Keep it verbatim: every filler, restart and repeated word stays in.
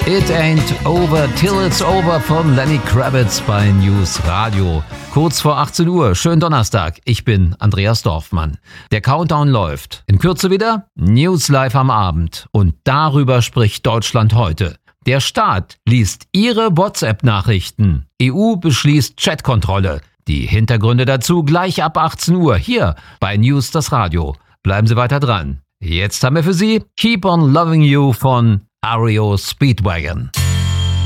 It Ain't Over Till It's Over von Lenny Kravitz bei News Radio. Kurz vor achtzehn Uhr, schönen Donnerstag. Ich bin Andreas Dorfmann. Der Countdown läuft. In Kürze wieder News Live am Abend. Und darüber spricht Deutschland heute. Der Staat liest Ihre WhatsApp-Nachrichten. E U beschließt Chatkontrolle. Die Hintergründe dazu gleich ab achtzehn Uhr hier bei News das Radio. Bleiben Sie weiter dran. Jetzt haben wir für Sie Keep on Loving You von R E O Speedwagon.